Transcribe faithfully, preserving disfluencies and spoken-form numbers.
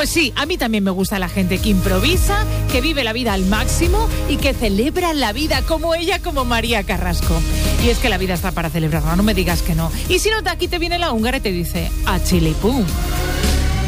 Pues sí, a mí también me gusta la gente que improvisa, que vive la vida al máximo y que celebra la vida como ella, como María Carrasco. Y es que la vida está para celebrarla, no me digas que no. Y si no, de aquí te viene la húngara y te dice, a chilipum.